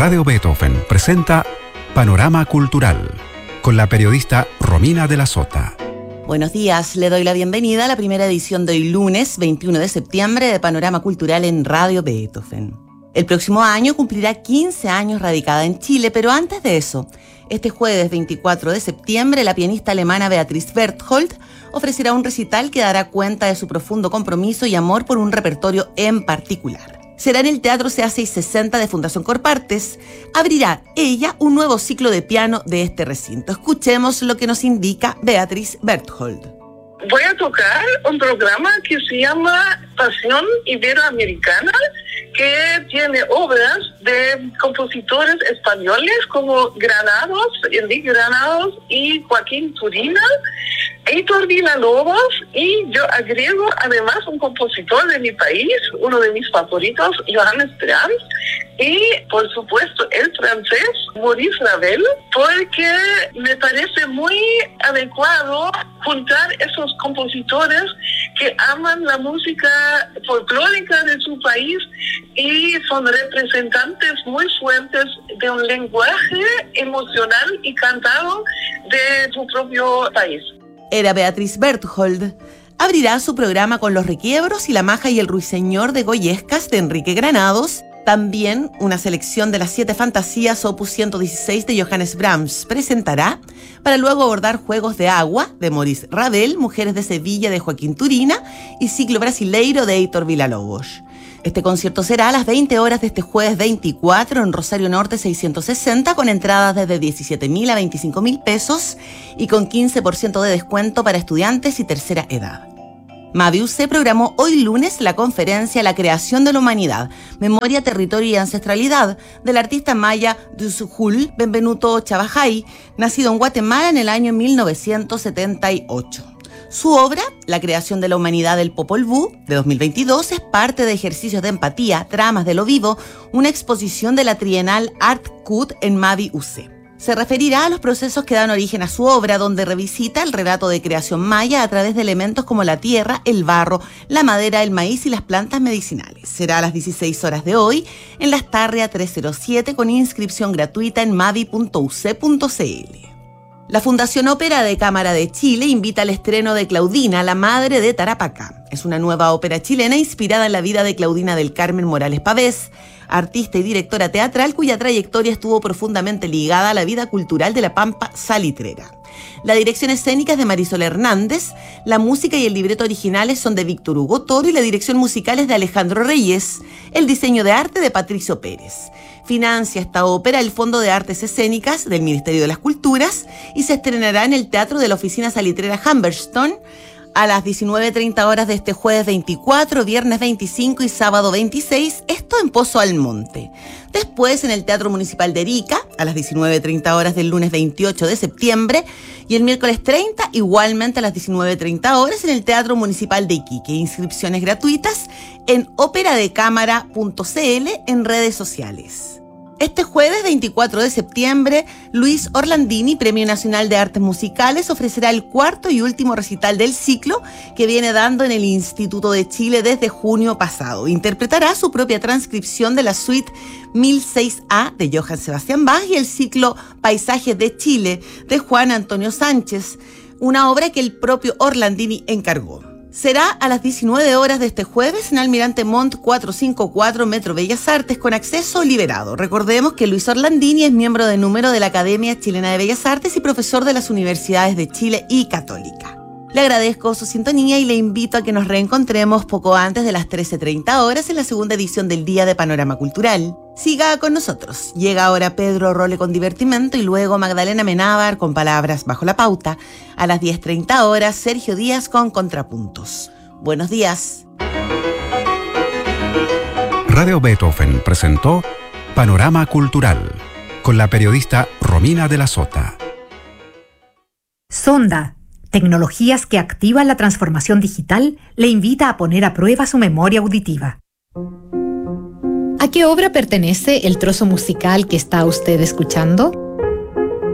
Radio Beethoven presenta Panorama Cultural con la periodista Romina de la Sota. Buenos días, le doy la bienvenida a la primera edición de hoy lunes 21 de septiembre de Panorama Cultural en Radio Beethoven. El próximo año cumplirá 15 años radicada en Chile, pero antes de eso, este jueves 24 de septiembre, la pianista alemana Beatrice Berthold ofrecerá un recital que dará cuenta de su profundo compromiso y amor por un repertorio en particular. Será en el Teatro CA660 de Fundación Corpartes. Abrirá ella un nuevo ciclo de piano de este recinto. Escuchemos lo que nos indica Beatrice Berthold. Voy a tocar un programa que se llama Pasión Iberoamericana, que tiene obras de compositores españoles como Granados, Enrique Granados y Joaquín Turina, Heitor Villa-Lobos, y yo agrego además un compositor de mi país, uno de mis favoritos, Johannes Brahms, y por supuesto el francés Maurice Ravel, porque me parece muy adecuado juntar esos compositores que aman la música folclórica de su país y son representantes muy fuertes de un lenguaje emocional y cantado de su propio país. Era Beatrice Berthold. Abrirá su programa con Los Requiebros y La Maja y el Ruiseñor de Goyescas de Enrique Granados. También una selección de las 7 fantasías opus 116 de Johannes Brahms presentará, para luego abordar Juegos de Agua de Maurice Ravel, Mujeres de Sevilla de Joaquín Turina y Ciclo Brasileiro de Heitor Villa-Lobos. Este concierto será a las 20 horas de este jueves 24 en Rosario Norte 660, con entradas desde 17.000 a 25.000 pesos y con 15% de descuento para estudiantes y tercera edad. Mavi UC programó hoy lunes la conferencia La creación de la humanidad, memoria, territorio y ancestralidad del artista maya Dusujul Benvenuto Chabajay, nacido en Guatemala en el año 1978. Su obra, La creación de la humanidad del Popol Vuh, de 2022, es parte de Ejercicios de empatía, Tramas de lo vivo, una exposición de la trienal Art Cut en Mavi UC. Se referirá a los procesos que dan origen a su obra, donde revisita el relato de creación maya a través de elementos como la tierra, el barro, la madera, el maíz y las plantas medicinales. Será a las 16 horas de hoy en Las Tarria 307 con inscripción gratuita en mavi.uc.cl. La Fundación Ópera de Cámara de Chile invita al estreno de Claudina, la madre de Tarapacá. Es una nueva ópera chilena inspirada en la vida de Claudina del Carmen Morales Pavés, artista y directora teatral cuya trayectoria estuvo profundamente ligada a la vida cultural de la Pampa salitrera. La dirección escénica es de Marisol Hernández, la música y el libreto originales son de Víctor Hugo Toro y la dirección musical es de Alejandro Reyes, el diseño de arte de Patricio Pérez. Financia esta ópera el Fondo de Artes Escénicas del Ministerio de las Culturas y se estrenará en el Teatro de la Oficina Salitrera Humberstone a las 19:30 horas de este jueves 24, viernes 25 y sábado 26, esto en Pozo Almonte. Después en el Teatro Municipal de Arica a las 19:30 horas del lunes 28 de septiembre y el miércoles 30 igualmente a las 19:30 horas en el Teatro Municipal de Iquique. Inscripciones gratuitas en operadecámara.cl en redes sociales. Este jueves 24 de septiembre, Luis Orlandini, Premio Nacional de Artes Musicales, ofrecerá el cuarto y último recital del ciclo que viene dando en el Instituto de Chile desde junio pasado. Interpretará su propia transcripción de la suite 1006A de Johann Sebastian Bach y el ciclo Paisajes de Chile de Juan Antonio Sánchez, una obra que el propio Orlandini encargó. Será a las 19 horas de este jueves en Almirante Montt 454 Metro Bellas Artes con acceso liberado. Recordemos que Luis Orlandini es miembro de número de la Academia Chilena de Bellas Artes y profesor de las universidades de Chile y Católica. Le agradezco su sintonía y le invito a que nos reencontremos poco antes de las 13:30 horas en la segunda edición del Día de Panorama Cultural. Siga con nosotros. Llega ahora Pedro Role con Divertimento y luego Magdalena Menábar con Palabras bajo la pauta. A las 10:30 horas, Sergio Díaz con Contrapuntos. Buenos días. Radio Beethoven presentó Panorama Cultural con la periodista Romina de la Sota. Sonda, tecnologías que activan la transformación digital, le invita a poner a prueba su memoria auditiva. ¿A qué obra pertenece el trozo musical que está usted escuchando?